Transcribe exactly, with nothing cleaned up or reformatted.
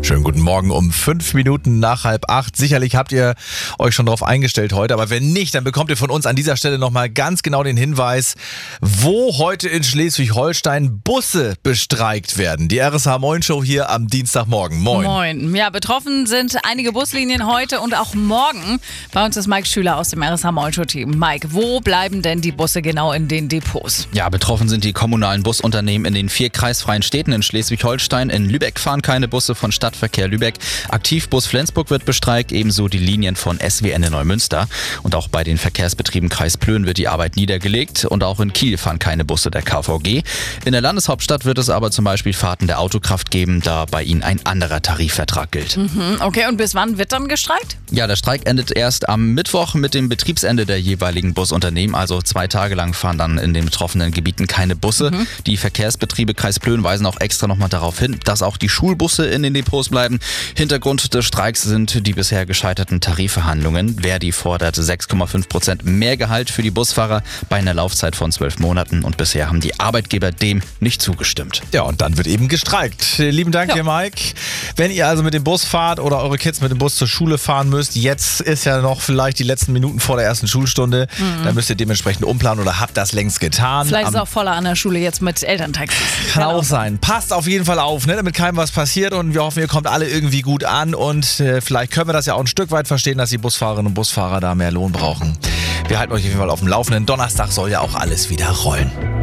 Schönen guten Morgen um fünf Minuten nach halb acht. Sicherlich habt ihr euch schon darauf eingestellt heute, aber wenn nicht, dann bekommt ihr von uns an dieser Stelle nochmal ganz genau den Hinweis, wo heute in Schleswig-Holstein Busse bestreikt werden. Die R S H Moin Show hier am Dienstagmorgen. Moin. Moin. Ja, betroffen sind einige Buslinien heute und auch morgen. Bei uns ist Mike Schüler aus dem R S H Moin Show Team. Mike, wo bleiben denn die Busse genau in den Depots? Ja, betroffen sind die kommunalen Busunternehmen in den vier kreisfreien Städten in Schleswig-Holstein. In Lübeck fahren keine Busse von Stadtverkehr Lübeck. Aktivbus Flensburg wird bestreikt, ebenso die Linien von S W N in Neumünster. Und auch bei den Verkehrsbetrieben Kreis Plön wird die Arbeit niedergelegt. Und auch in Kiel fahren keine Busse der K V G. In der Landeshauptstadt wird es aber zum Beispiel Fahrten der Autokraft geben, da bei ihnen ein anderer Tarifvertrag gilt. Mhm, okay, und bis wann wird dann gestreikt? Ja, der Streik endet erst am Mittwoch mit dem Betriebsende der jeweiligen Busunternehmen. Also zwei Tage lang fahren dann in den betroffenen Gebieten keine Busse. Mhm. Die Verkehrsbetriebe Kreis Plön weisen auch extra nochmal darauf hin, dass auch die Schulbusse in den Depots bleiben. Hintergrund des Streiks sind die bisher gescheiterten Tarifverhandlungen. Verdi fordert sechs Komma fünf Prozent mehr Gehalt für die Busfahrer bei einer Laufzeit von zwölf Monaten. Und bisher haben die Arbeitgeber dem nicht zugestimmt. Ja, und dann wird eben gestreikt. Lieben Dank dir, Mike. Wenn ihr also mit dem Bus fahrt oder eure Kids mit dem Bus zur Schule fahren müsst, jetzt ist ja noch vielleicht die letzten Minuten vor der ersten Schulstunde, mhm. dann müsst ihr dementsprechend umplanen oder habt das längst getan. Vielleicht Am ist es auch voller an der Schule jetzt mit Elterntaxis. Kann genau. auch sein. Passt auf jeden Fall auf, ne, damit keinem was passiert und wir hoffen, ihr kommt alle irgendwie gut an und äh, vielleicht können wir das ja auch ein Stück weit verstehen, dass die Busfahrerinnen und Busfahrer da mehr Lohn brauchen. Wir halten euch auf jeden Fall auf dem Laufenden. Donnerstag soll ja auch alles wieder rollen.